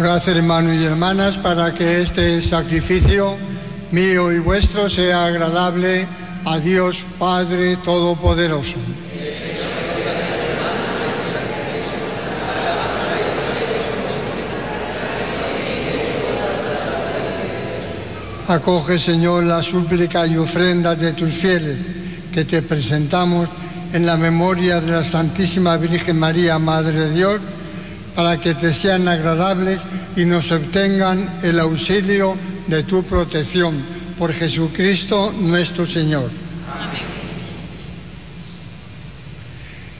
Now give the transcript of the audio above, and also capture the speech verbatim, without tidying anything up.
Orad, hermanos y hermanas, para que este sacrificio mío y vuestro sea agradable a Dios Padre Todopoderoso. Acoge, Señor, la súplica y ofrendas de tus fieles que te presentamos en la memoria de la Santísima Virgen María, Madre de Dios, para que te sean agradables y nos obtengan el auxilio de tu protección. Por Jesucristo nuestro Señor.